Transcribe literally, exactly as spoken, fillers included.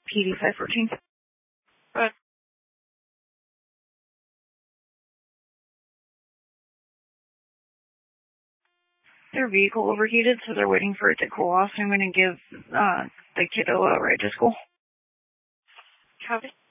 P D five fourteen. But their vehicle overheated, so they're waiting for it to cool off. So I'm going to give uh, the kiddo a ride to school. Copy.